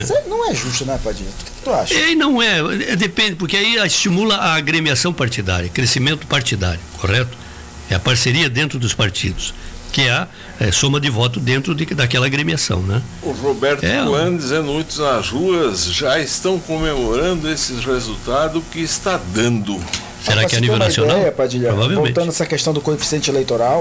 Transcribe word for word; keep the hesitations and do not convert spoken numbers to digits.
Isso não é justo, né, Padilha? O que tu acha? E não é, é, depende, porque aí estimula a agremiação partidária, crescimento partidário, correto? É a parceria dentro dos partidos, que é a é, soma de voto dentro de, daquela agremiação, né? O Roberto é, Juan dizendo, muitos nas ruas já estão comemorando esses resultados que está dando. Será que é a nível nacional? Ideia, Padilha, Provavelmente. voltando a essa questão do coeficiente eleitoral,